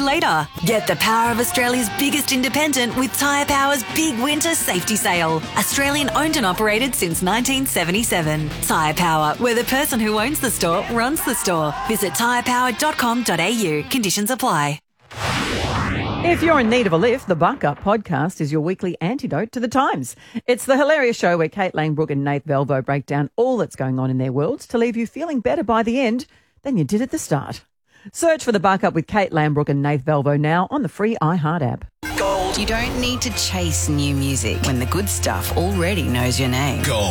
later. Get the power of Australia's biggest independent with Tyre Power's Big Winter Safety Sale. Australian owned and operated since 1977. Tyre Power, where the person who owns the store runs the store. Visit tyrepower.com.au. Conditions apply. If you're in need of a lift, the Buck Up podcast is your weekly antidote to the times. It's the hilarious show where Kate Langbrook and Nath Velvo break down all that's going on in their worlds to leave you feeling better by the end than you did at the start. Search for the Buck Up with Kate Langbrook and Nath Velvo now on the free iHeart app. You don't need to chase new music when the good stuff already knows your name.